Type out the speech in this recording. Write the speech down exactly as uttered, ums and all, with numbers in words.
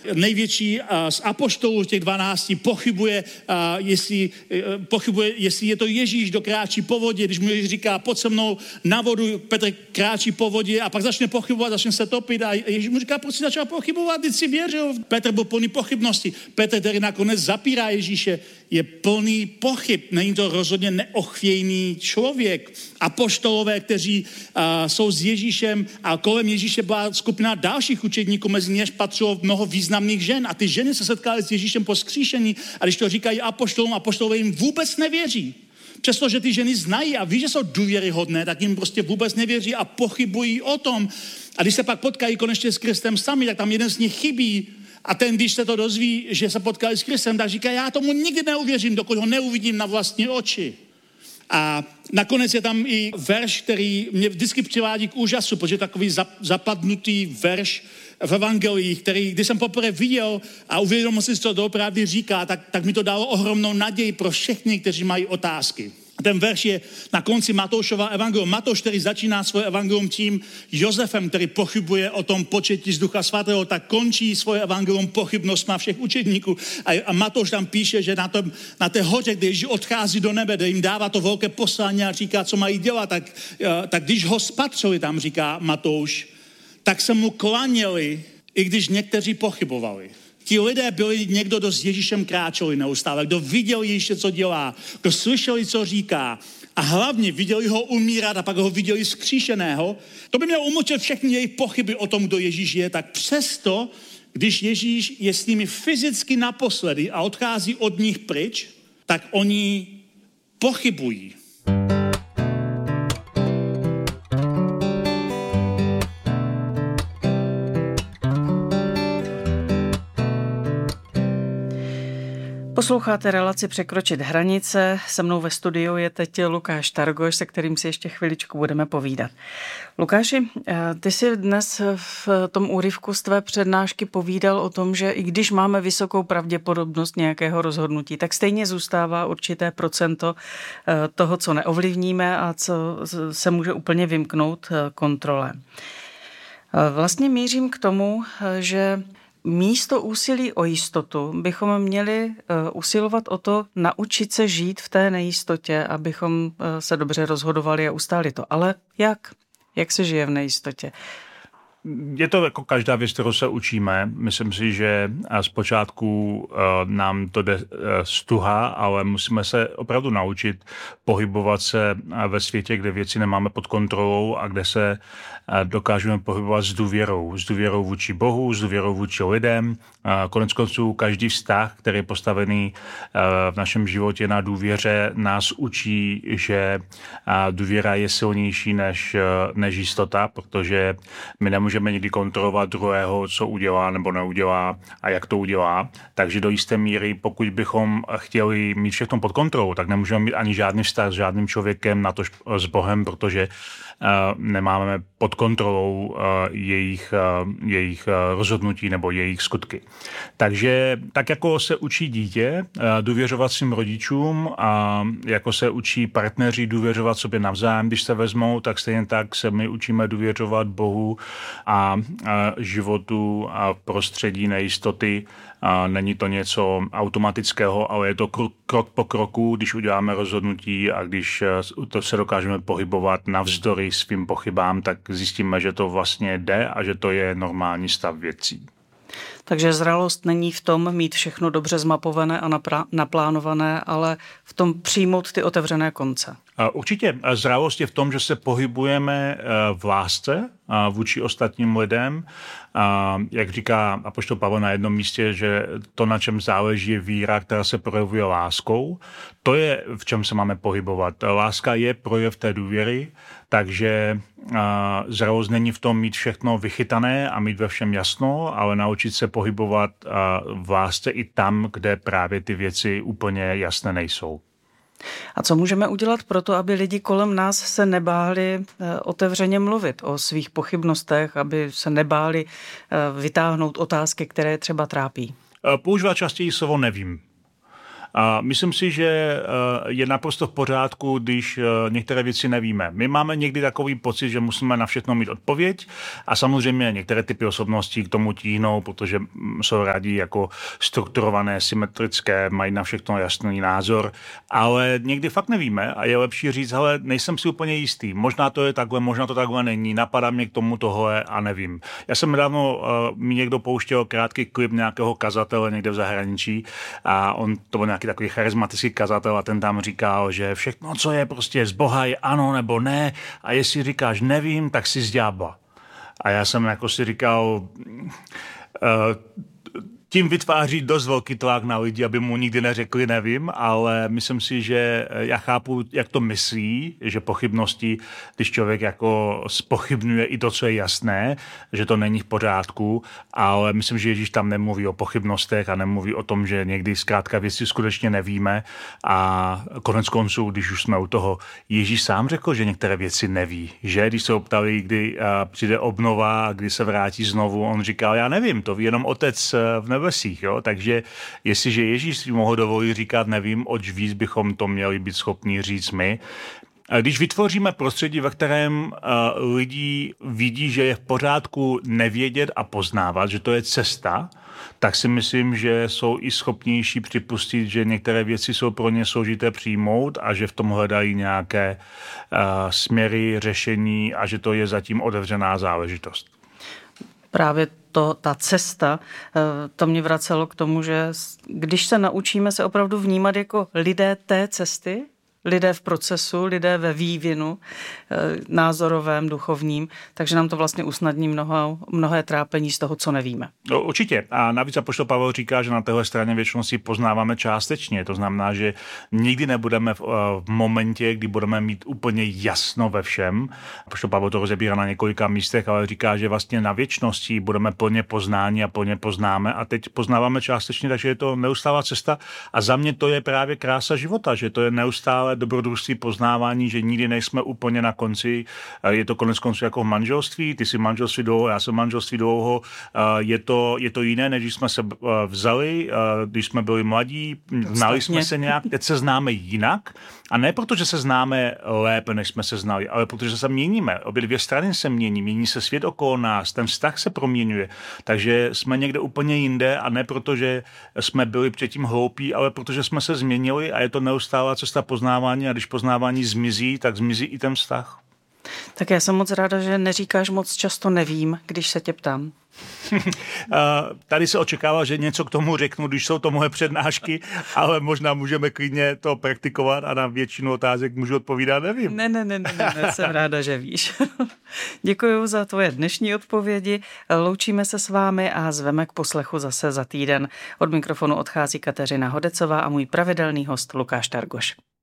největší z apoštolů těch dvanácti pochybuje, jestli, pochybuje, jestli je to Ježíš, kdo kráčí po vodě. Když mu Ježíš říká, pojď se mnou na vodu, Petr kráčí po vodě a pak začne pochybovat, začne se topit a Ježíš mu říká, proč jsi začal pochybovat, teď si věřil. Petr byl plný pochybnosti. Petr, který nakonec zapírá Ježíše, je plný pochyb. Není to rozhodně neochvějný člověk. Apoštolové, kteří uh, jsou s Ježíšem a kolem Ježíše byla skupina dalších učedníků, mezi něž patřilo mnoho významných žen a ty ženy se setkaly s Ježíšem po vzkříšení a když to říkají apoštolům, apoštolové jim vůbec nevěří. Přestože ty ženy znají a ví, že jsou důvěryhodné, tak jim prostě vůbec nevěří a pochybují o tom. A když se pak potkají konečně s Kristem sami, tak tam jeden z nich chybí. A ten, když se to dozví, že se potkali s Kristem, tak říká, já tomu nikdy neuvěřím, dokud ho neuvidím na vlastní oči. A nakonec je tam i verš, který mě vždycky přivádí k úžasu, protože je takový zapadnutý verš v evangelích, který, když jsem poprvé viděl a uvědomil si, co doopravdy říká, tak, tak mi to dalo ohromnou naději pro všechny, kteří mají otázky. Ten verš je na konci Matoušova evangelium. Matouš, který začíná svoje evangelium tím Josefem, který pochybuje o tom početí z Ducha svatého, tak končí svoje evangelium pochybnostma všech učedníků. A, a Matouš tam píše, že na, tom, na té hoře, kde Ježíš odchází do nebe, kde jim dává to velké poslání a říká, co mají dělat, tak, tak když ho spatřili, tam říká Matouš, tak se mu klaněli, i když někteří pochybovali. Ti lidé byli někdo, kdo s Ježíšem kráčeli neustále, kdo viděl Ježíše, co dělá, kdo slyšeli, co říká a hlavně viděli ho umírat a pak ho viděli vzkříšeného. To by mělo umlčet všechny jejich pochyby o tom, kdo Ježíš je, tak přesto, když Ježíš je s nimi fyzicky naposledy a odchází od nich pryč, tak oni pochybují. Posloucháte relaci Překročit hranice. Se mnou ve studiu je teď Lukáš Targoš, se kterým si ještě chviličku budeme povídat. Lukáši, ty si dnes v tom úryvku z tvé přednášky povídal o tom, že i když máme vysokou pravděpodobnost nějakého rozhodnutí, tak stejně zůstává určité procento toho, co neovlivníme a co se může úplně vymknout kontrole. Vlastně mířím k tomu, že místo úsilí o jistotu bychom měli usilovat o to naučit se žít v té nejistotě, abychom se dobře rozhodovali a ustáli to. Ale jak? Jak se žije v nejistotě? Je to jako každá věc, kterou se učíme. Myslím si, že zpočátku nám to jde stuha, ale musíme se opravdu naučit pohybovat se ve světě, kde věci nemáme pod kontrolou a kde se dokážeme pohybovat s důvěrou. S důvěrou vůči Bohu, s důvěrou vůči lidem. Konec konců každý vztah, který je postavený v našem životě na důvěře, nás učí, že důvěra je silnější než, než jistota, protože my nemůžeme nikdy kontrolovat druhého, co udělá nebo neudělá a jak to udělá. Takže do jisté míry, pokud bychom chtěli mít všechno pod kontrolou, tak nemůžeme mít ani žádný vztah s žádným člověkem, natož s Bohem, protože nemáme pod kontrolou jejich, jejich rozhodnutí nebo jejich skutky. Takže tak jako se učí dítě důvěřovat svým rodičům a jako se učí partneři důvěřovat sobě navzájem, když se vezmou, tak stejně tak se my učíme důvěřovat Bohu a životu a prostředí nejistoty. A není to něco automatického, ale je to krok po kroku, když uděláme rozhodnutí a když to se dokážeme pohybovat navzdory svým pochybám, tak zjistíme, že to vlastně jde a že to je normální stav věcí. Takže zralost není v tom mít všechno dobře zmapované a naplánované, ale v tom přijmout ty otevřené konce. Určitě zralost je v tom, že se pohybujeme v lásce vůči ostatním lidem. Jak říká apoštol Pavel na jednom místě, že to, na čem záleží, je víra, která se projevuje láskou. To je, v čem se máme pohybovat. Láska je projev té důvěry, takže zralost není v tom mít všechno vychytané a mít ve všem jasno, ale naučit se pohybovat v lásce i tam, kde právě ty věci úplně jasné nejsou. A co můžeme udělat pro to, aby lidi kolem nás se nebáli otevřeně mluvit o svých pochybnostech, aby se nebáli vytáhnout otázky, které třeba trápí? Používat častěji slovo nevím. A myslím si, že je naprosto v pořádku, když některé věci nevíme. My máme někdy takový pocit, že musíme na všechno mít odpověď a samozřejmě některé typy osobností k tomu tíhnou, protože jsou rádi jako strukturované, symetrické, mají na všechno jasný názor, ale někdy fakt nevíme a je lepší říct, hele, nejsem si úplně jistý, možná to je takhle, možná to takhle není, napadá mě k tomu tohle a nevím. Já jsem nedávno, uh, mi někdo pouštěl krátký klip nějakého kazatele někde v zahraničí a on, to byl nějaký takový charismatický kazatel a ten tam říkal, že všechno, co je prostě z Boha, je ano nebo ne a jestli říkáš nevím, tak si z ďábla. A já jsem jako si říkal, uh, tím vytváří dost velký tlak na lidi, aby mu nikdy neřekli nevím, ale myslím si, že já chápu, jak to myslí, že pochybnosti, když člověk jako zpochybňuje i to, co je jasné, že to není v pořádku, ale myslím, že Ježíš tam nemluví o pochybnostech a nemluví o tom, že někdy zkrátka věci skutečně nevíme a konec konců, když už jsme u toho, Ježíš sám řekl, že některé věci neví, že když se optali, kdy přijde obnova a kdy se vrátí znovu, on říkal, já nevím, to ví jenom Otec v nebesích, jo? Takže jestliže Ježíš si mohl dovolit říkat nevím, oč víc bychom to měli být schopni říct my. Když vytvoříme prostředí, ve kterém uh, lidi vidí, že je v pořádku nevědět a poznávat, že to je cesta, tak si myslím, že jsou i schopnější připustit, že některé věci jsou pro ně složité přijmout a že v tom hledají nějaké uh, směry, řešení a že to je zatím otevřená záležitost. Právě to, ta cesta, to mě vracelo k tomu, že když se naučíme se opravdu vnímat jako lidé té cesty, lidé v procesu, lidé ve vývinu názorovém, duchovním, takže nám to vlastně usnadní mnoho, mnohé trápení z toho, co nevíme. No, určitě. A navíc apoštol Pavel říká, že na téhle straně věčnosti poznáváme částečně. To znamená, že nikdy nebudeme v, v momentě, kdy budeme mít úplně jasno ve všem. Apoštol Pavel to rozebírá na několika místech, ale říká, že vlastně na věčnosti budeme plně poznáni a plně poznáme a teď poznáváme částečně, takže je to neustálá cesta a za mě to je právě krása života, že to je neustále dobrodružství poznávání, že nikdy nejsme úplně na konci. Je to konec konců jako v manželství, ty jsi manželství dlouho, já jsem manželství dlouho. Je to, je to jiné, než když jsme se vzali, když jsme byli mladí, znali jsme se nějak, teď se známe jinak. A ne proto, že se známe lépe, než jsme se znali, ale protože se měníme. Obě dvě strany se mění, mění se svět okolo nás, ten vztah se proměňuje. Takže jsme někde úplně jinde a ne proto, že jsme byli předtím hloupí, ale protože jsme se změnili a je to neustálá cesta poznávání a když poznávání zmizí, tak zmizí i ten vztah. Tak já jsem moc ráda, že neříkáš moc často nevím, když se tě ptám. Tady se očekává, že něco k tomu řeknu, když jsou to moje přednášky, ale možná můžeme klidně to praktikovat a na většinu otázek můžu odpovídat, nevím. Ne, ne, ne, ne, ne jsem ráda, že víš. Děkuji za tvoje dnešní odpovědi. Loučíme se s vámi a zveme k poslechu zase za týden. Od mikrofonu odchází Kateřina Hodecová a můj pravidelný host Lukáš Targoš.